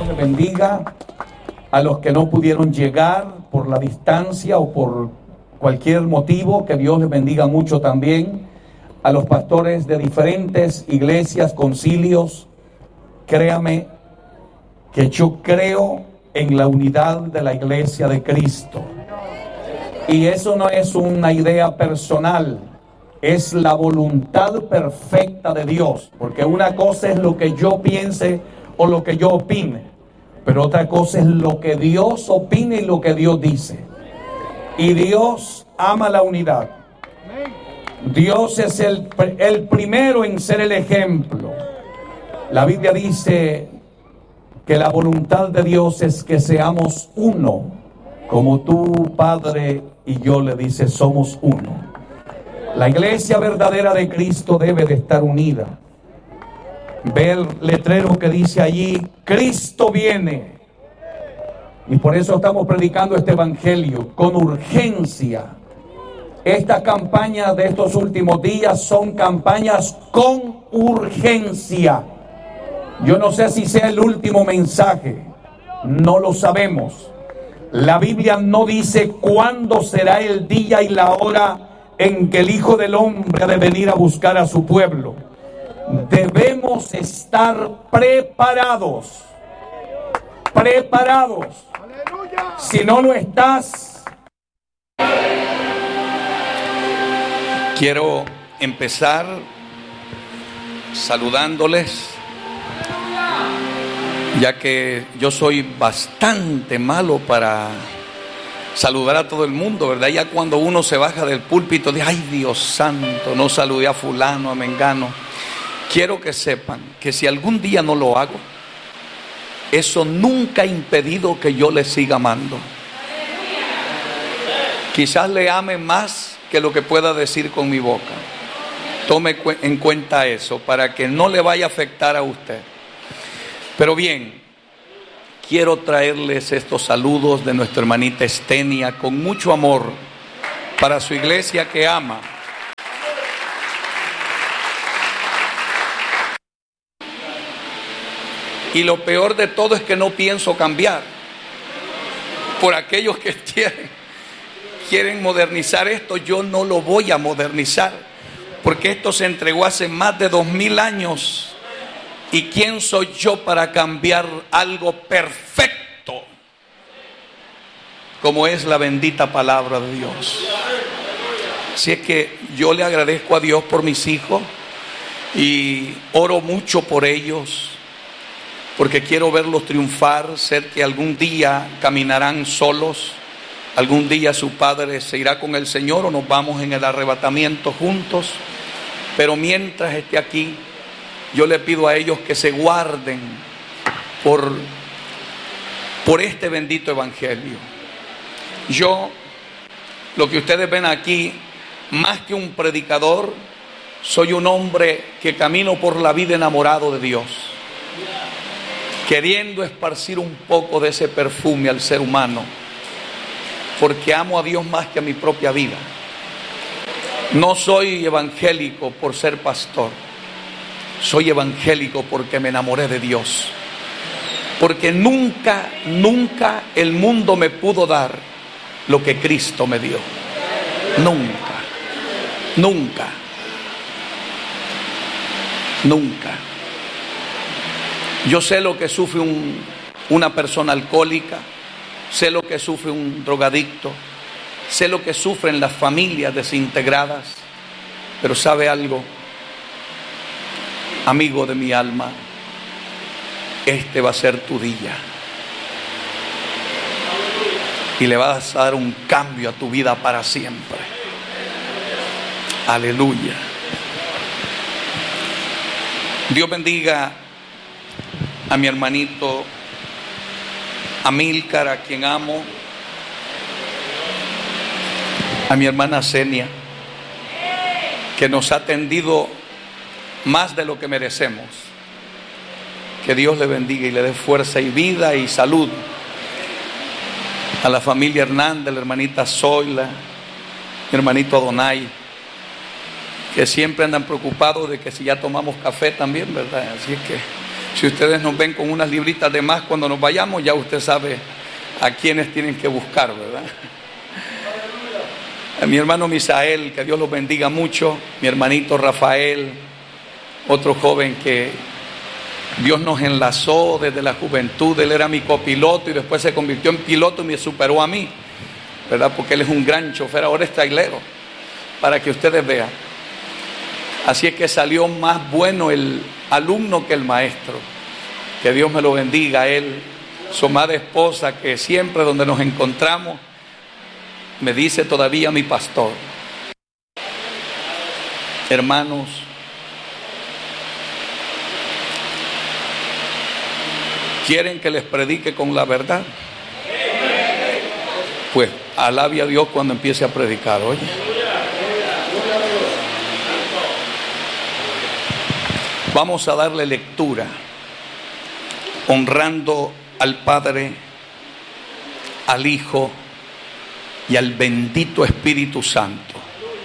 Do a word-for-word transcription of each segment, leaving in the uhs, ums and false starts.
Dios les bendiga. A los que no pudieron llegar por la distancia o por cualquier motivo, que Dios les bendiga mucho también. A los pastores de diferentes iglesias, concilios, créame que yo creo en la unidad de la iglesia de Cristo. Y eso no es una idea personal, es la voluntad perfecta de Dios. Porque una cosa es lo que yo piense o lo que yo opine, pero otra cosa es lo que Dios opina y lo que Dios dice. Y Dios ama la unidad. Dios es el, el primero en ser el ejemplo. La Biblia dice que la voluntad de Dios es que seamos uno, como tú, Padre, y yo, le dice, somos uno. La iglesia verdadera de Cristo debe de estar unida. Ve el letrero que dice allí, Cristo viene. Y por eso estamos predicando este evangelio con urgencia. Estas campañas de estos últimos días son campañas con urgencia. Yo no sé si sea el último mensaje, no lo sabemos. La Biblia no dice cuándo será el día y la hora en que el Hijo del Hombre ha de venir a buscar a su pueblo. Debemos estar preparados, preparados. Si no lo estás. Quiero empezar saludándoles, ya que yo soy bastante malo para saludar a todo el mundo, ¿verdad? Ya cuando uno se baja del púlpito, dice, ay Dios santo, no saludé a fulano, a mengano. Quiero que sepan que si algún día no lo hago, eso nunca ha impedido que yo le siga amando. Quizás le ame más que lo que pueda decir con mi boca. Tome en cuenta eso para que no le vaya a afectar a usted. Pero bien, quiero traerles estos saludos de nuestra hermanita Estenia con mucho amor para su iglesia que ama. Y lo peor de todo es que no pienso cambiar. Por aquellos que quieren, quieren modernizar esto, yo no lo voy a modernizar. Porque esto se entregó hace más de dos mil años. ¿Y quién soy yo para cambiar algo perfecto como es la bendita palabra de Dios? Así es que yo le agradezco a Dios por mis hijos y oro mucho por ellos, porque quiero verlos triunfar. Sé que algún día caminarán solos, algún día su padre se irá con el Señor o nos vamos en el arrebatamiento juntos, pero mientras esté aquí, yo le pido a ellos que se guarden por, por este bendito evangelio. Yo, lo que ustedes ven aquí, más que un predicador, soy un hombre que camino por la vida enamorado de Dios, queriendo esparcir un poco de ese perfume al ser humano, porque amo a Dios más que a mi propia vida. No soy evangélico por ser pastor, soy evangélico porque me enamoré de Dios, porque nunca, nunca el mundo me pudo dar lo que Cristo me dio. Nunca, nunca, nunca. Yo sé lo que sufre un, una persona alcohólica, sé lo que sufre un drogadicto, sé lo que sufren las familias desintegradas, pero ¿sabe algo? Amigo de mi alma, este va a ser tu día. Y le vas a dar un cambio a tu vida para siempre. Aleluya. Dios bendiga a mi hermanito Amílcar, a quien amo, a mi hermana Zenia, que nos ha atendido más de lo que merecemos. Que Dios le bendiga y le dé fuerza y vida y salud. A la familia Hernández, la hermanita Zoila, mi hermanito Adonai, que siempre andan preocupados de que si ya tomamos café también, ¿verdad? Así es que Si ustedes nos ven con unas libritas de más cuando nos vayamos, ya usted sabe a quiénes tienen que buscar, ¿verdad? A mi hermano Misael, que Dios los bendiga mucho. Mi hermanito Rafael, otro joven que Dios nos enlazó desde la juventud. Él era mi copiloto y después se convirtió en piloto y me superó a mí, ¿verdad? Porque él es un gran chofer, ahora es trailero, para que ustedes vean. Así es que salió más bueno el alumno que el maestro. Que Dios me lo bendiga a él, su amada esposa, que siempre donde nos encontramos me dice todavía mi pastor. Hermanos, ¿quieren que les predique con la verdad? Pues alabe a Dios cuando empiece a predicar, oye. Vamos a darle lectura, honrando al Padre, al Hijo y al bendito Espíritu Santo.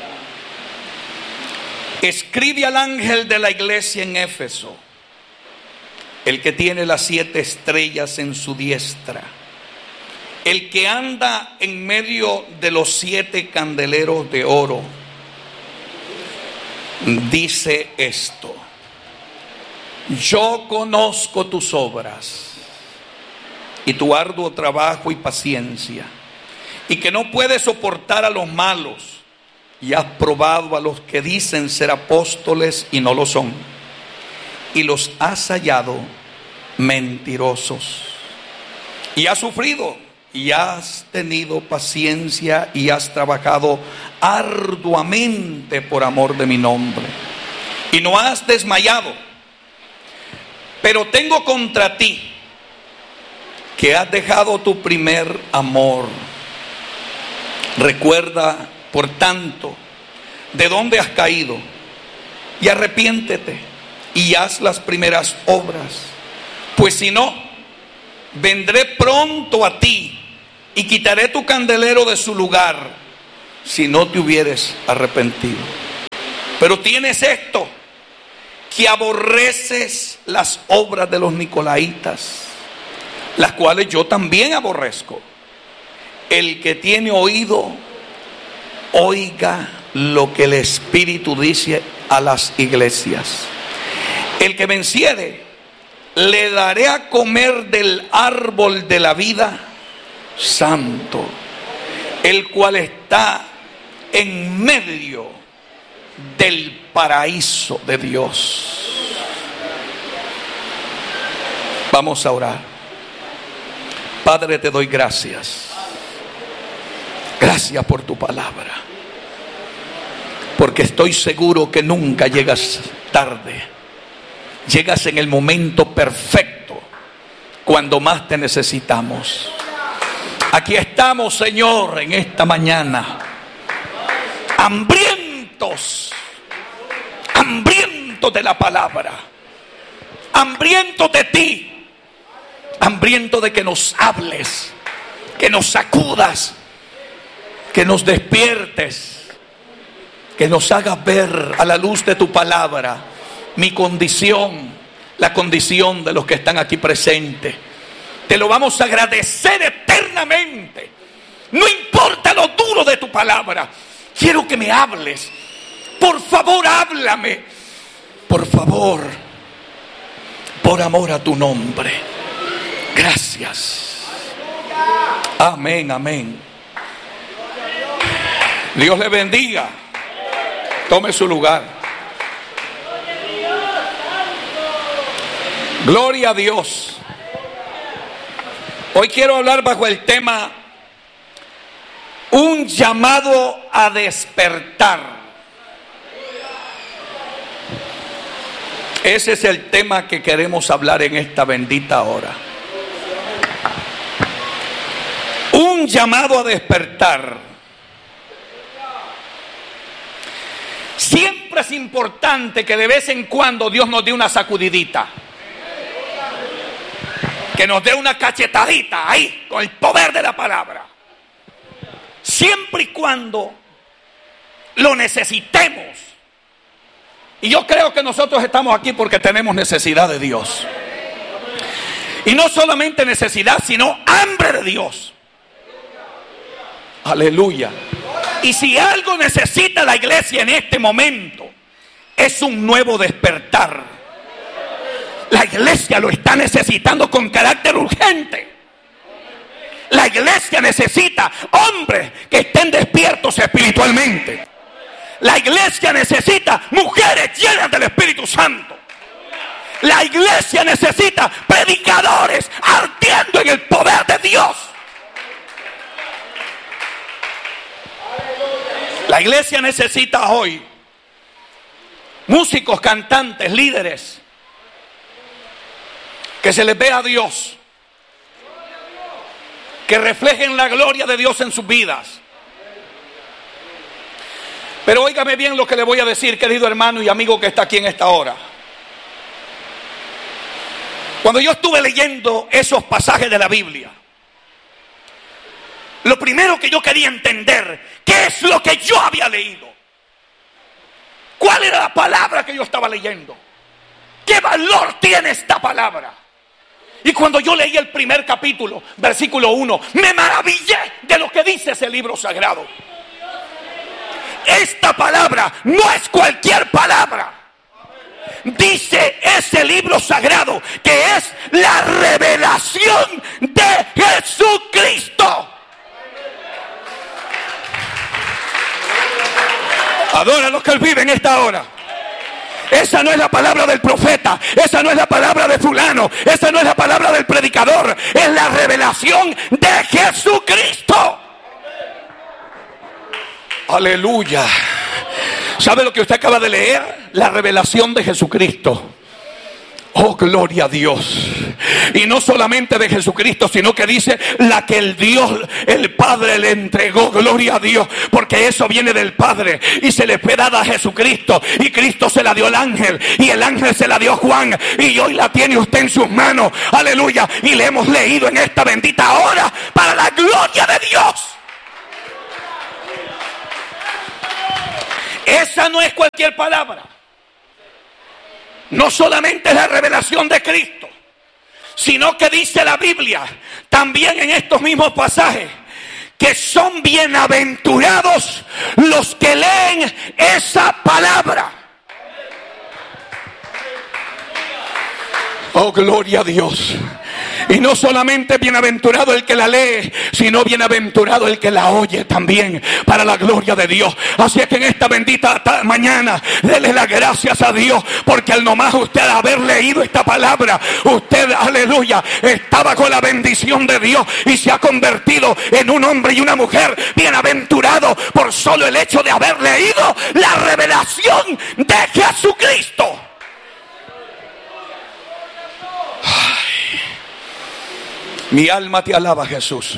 Escribe al ángel de la iglesia en Éfeso, el que tiene las siete estrellas en su diestra, el que anda en medio de los siete candeleros de oro, dice esto: yo conozco tus obras y tu arduo trabajo y paciencia, y que no puedes soportar a los malos, y has probado a los que dicen ser apóstoles y no lo son, y los has hallado mentirosos. Y has sufrido, y has tenido paciencia, y has trabajado arduamente por amor de mi nombre, y no has desmayado. Pero tengo contra ti que has dejado tu primer amor. Recuerda, por tanto, de dónde has caído, y arrepiéntete y haz las primeras obras. Pues si no, vendré pronto a ti y quitaré tu candelero de su lugar, si no te hubieres arrepentido. Pero tienes esto, que aborreces las obras de los nicolaitas, las cuales yo también aborrezco. El que tiene oído, oiga lo que el Espíritu dice a las iglesias. El que venciere, le daré a comer del árbol de la vida santo, el cual está en medio del paraíso de Dios. Vamos a orar. Padre, te doy gracias. Gracias por tu palabra, porque estoy seguro que nunca llegas tarde. Llegas en el momento perfecto, cuando más te necesitamos. Aquí estamos, Señor, en esta mañana, hambrientos, hambrientos de la palabra, hambrientos de ti, hambrientos de que nos hables, que nos sacudas, que nos despiertes, que nos hagas ver a la luz de tu palabra mi condición, la condición de los que están aquí presentes. Te lo vamos a agradecer eternamente. No importa lo duro de tu palabra, quiero que me hables. Por favor, háblame. Por favor, por amor a tu nombre. Gracias. Amén, amén. Dios le bendiga. Tome su lugar. Gloria a Dios. Hoy quiero hablar bajo el tema un llamado a despertar. Ese es el tema que queremos hablar en esta bendita hora. Un llamado a despertar. Siempre es importante que de vez en cuando Dios nos dé una sacudidita, que nos dé una cachetadita ahí, con el poder de la palabra. Siempre y cuando lo necesitemos. Y yo creo que nosotros estamos aquí porque tenemos necesidad de Dios. Y no solamente necesidad, sino hambre de Dios. Aleluya. Y si algo necesita la iglesia en este momento, es un nuevo despertar. La iglesia lo está necesitando con carácter urgente. La iglesia necesita hombres que estén despiertos espiritualmente. La iglesia necesita mujeres llenas del Espíritu Santo. La iglesia necesita predicadores ardiendo en el poder de Dios. La iglesia necesita hoy músicos, cantantes, líderes, que se les vea a Dios, que reflejen la gloria de Dios en sus vidas. Pero óigame bien lo que le voy a decir, querido hermano y amigo que está aquí en esta hora. Cuando yo estuve leyendo esos pasajes de la Biblia, lo primero que yo quería entender, ¿qué es lo que yo había leído? ¿Cuál era la palabra que yo estaba leyendo? ¿Qué valor tiene esta palabra? Y cuando yo leí el primer capítulo, versículo uno, me maravillé de lo que dice ese libro sagrado. Esta palabra no es cualquier palabra. Dice ese libro sagrado que es la revelación de Jesucristo. Adora a los que Él vive en esta hora. Esa no es la palabra del profeta, esa no es la palabra de fulano, esa no es la palabra del predicador, es la revelación de Jesucristo. Aleluya. ¿Sabe lo que usted acaba de leer? La revelación de Jesucristo. Oh, gloria a Dios. Y no solamente de Jesucristo, sino que dice la que el Dios, el Padre le entregó. Gloria a Dios, porque eso viene del Padre y se le fue dada a Jesucristo, y Cristo se la dio al ángel, y el ángel se la dio a Juan, y hoy la tiene usted en sus manos. Aleluya. Y le hemos leído en esta bendita hora para la gloria de Dios. Esa no es cualquier palabra. No solamente es la revelación de Cristo, sino que dice la Biblia también en estos mismos pasajes que son bienaventurados los que leen esa palabra. Oh, gloria a Dios. Y no solamente bienaventurado el que la lee, sino bienaventurado el que la oye también, para la gloria de Dios. Así es que en esta bendita mañana, dele las gracias a Dios, porque al nomás usted haber leído esta palabra, usted, aleluya, estaba con la bendición de Dios y se ha convertido en un hombre y una mujer bienaventurado por solo el hecho de haber leído la revelación de Jesucristo. Mi alma te alaba, Jesús.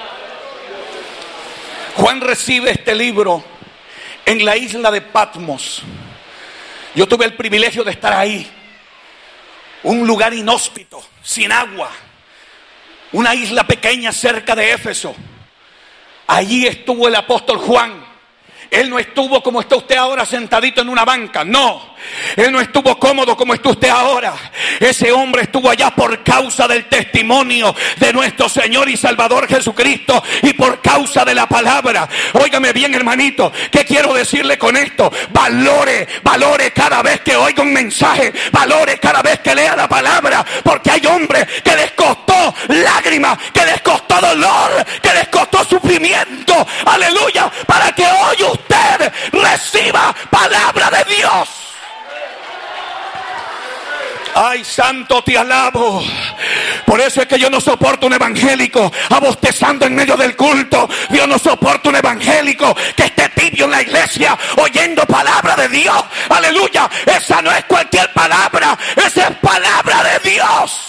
Juan recibe este libro en la isla de Patmos. Yo tuve el privilegio de estar ahí. Un lugar inhóspito, sin agua. Una isla pequeña cerca de Éfeso. Allí estuvo el apóstol Juan. Él no estuvo como está usted ahora sentadito en una banca, no. Él no estuvo cómodo como está usted ahora. Ese hombre estuvo allá por causa del testimonio de nuestro Señor y Salvador Jesucristo y por causa de la palabra. Óigame bien, hermanito, ¿qué quiero decirle con esto? Valore, valore cada vez que oiga un mensaje, valore cada vez que lea la palabra, porque hay hombres que les costó lágrimas, que les costó dolor, que les costó sufrimiento, aleluya, para que hoy usted reciba palabra de Dios. Ay, santo, te alabo. Por eso es que yo no soporto un evangélico abostezando en medio del culto. Yo no soporto un evangélico que esté tibio en la iglesia oyendo palabra de Dios. Aleluya. Esa no es cualquier palabra, esa es palabra de Dios.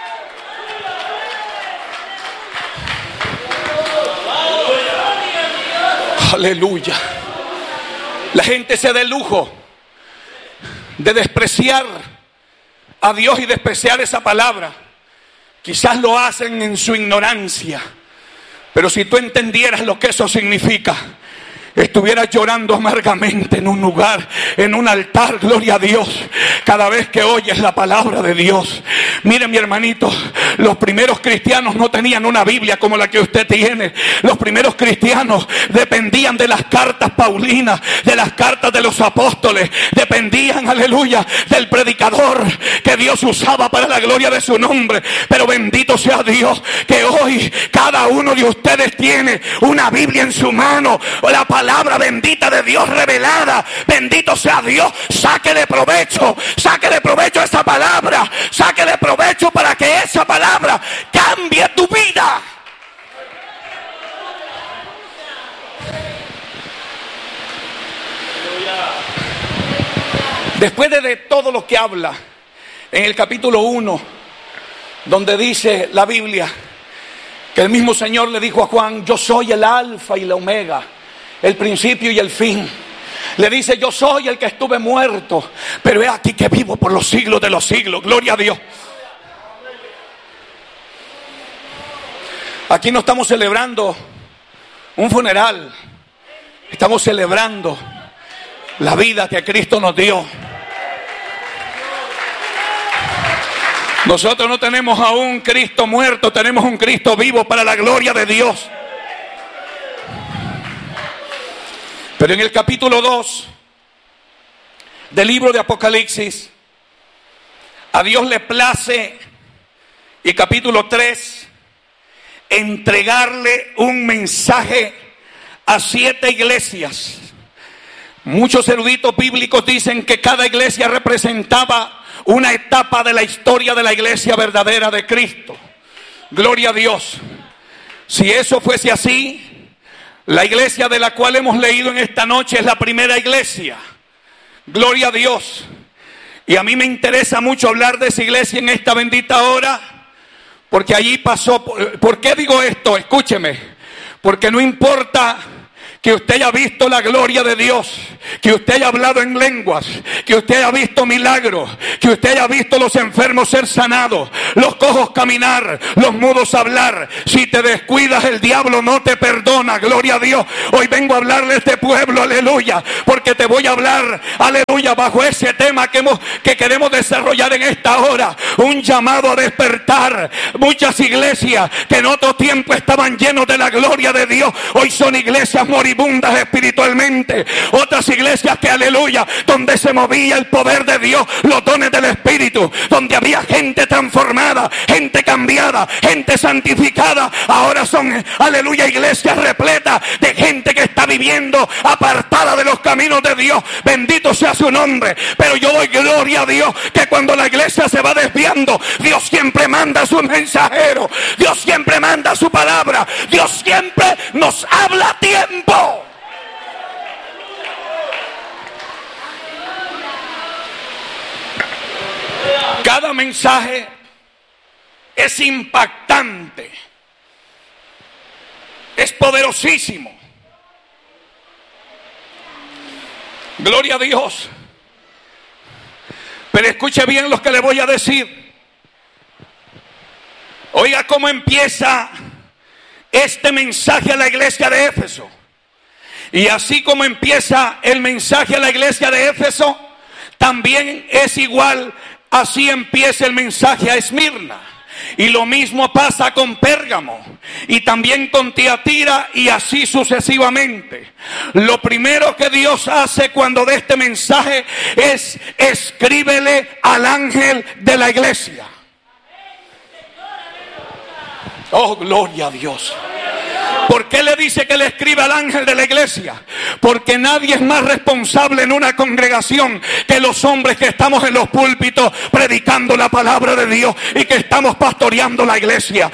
Aleluya. La gente se da el lujo de despreciar a Dios y despreciar esa palabra. Quizás lo hacen en su ignorancia, pero si tú entendieras lo que eso significa, estuvieras llorando amargamente en un lugar, en un altar, gloria a Dios, cada vez que oyes la palabra de Dios. Mire, mi hermanito, los primeros cristianos no tenían una Biblia como la que usted tiene. Los primeros cristianos dependían de las cartas paulinas, de las cartas de los apóstoles, dependían, aleluya, del predicador que Dios usaba para la gloria de su nombre. Pero bendito sea Dios que hoy cada uno de ustedes tiene una Biblia en su mano, la palabra bendita de Dios revelada. Bendito sea Dios. Sáquele provecho, sáquele provecho a esa palabra, sáquele provecho para que esa palabra cambie tu vida. Después de, de todo lo que habla en el capítulo uno, donde dice la Biblia que el mismo Señor le dijo a Juan: yo soy el alfa y la omega, el principio y el fin. Le dice: yo soy el que estuve muerto, pero he aquí que vivo por los siglos de los siglos. Gloria a Dios. Aquí no estamos celebrando un funeral, estamos celebrando la vida que Cristo nos dio. Nosotros no tenemos a un Cristo muerto, tenemos un Cristo vivo para la gloria de Dios. Pero en el capítulo dos del libro de Apocalipsis, a Dios le place, y capítulo tres, entregarle un mensaje a siete iglesias. Muchos eruditos bíblicos dicen que cada iglesia representaba una etapa de la historia de la iglesia verdadera de Cristo. Gloria a Dios. Si eso fuese así, la iglesia de la cual hemos leído en esta noche es la primera iglesia. Gloria a Dios. Y a mí me interesa mucho hablar de esa iglesia en esta bendita hora, porque allí pasó. ¿Por qué digo esto? Escúcheme. Porque no importa que usted haya visto la gloria de Dios, que usted haya hablado en lenguas, que usted haya visto milagros, que usted haya visto los enfermos ser sanados, los cojos caminar, los mudos hablar. Si te descuidas, el diablo no te perdona. Gloria a Dios. Hoy vengo a hablarle a este pueblo, aleluya, porque te voy a hablar, aleluya, bajo ese tema que, hemos, que queremos desarrollar en esta hora. Un llamado a despertar. Muchas iglesias que en otro tiempo estaban llenos de la gloria de Dios, hoy son iglesias moribundas espiritualmente. Otras iglesias que, aleluya, donde se movía el poder de Dios, los dones del Espíritu, donde había gente transformada, gente cambiada, gente santificada, ahora son, aleluya, iglesias repletas de gente que está viviendo apartada de los caminos de Dios. Bendito sea su nombre. Pero yo doy gloria a Dios que cuando la iglesia se va desviando, Dios siempre manda a su mensajero, Dios siempre manda su palabra, Dios siempre nos habla a tiempo. Cada mensaje es impactante, es poderosísimo. Gloria a Dios. Pero escuche bien lo que le voy a decir. Oiga cómo empieza este mensaje a la iglesia de Éfeso. Y así como empieza el mensaje a la iglesia de Éfeso, también es igual. Así empieza el mensaje a Esmirna. Y lo mismo pasa con Pérgamo. Y también con Tiatira, y así sucesivamente. Lo primero que Dios hace cuando da este mensaje es: escríbele al ángel de la iglesia. Oh, gloria a Dios. ¿Por qué le dice que le escriba al ángel de la iglesia? Porque nadie es más responsable en una congregación que los hombres que estamos en los púlpitos predicando la palabra de Dios y que estamos pastoreando la iglesia.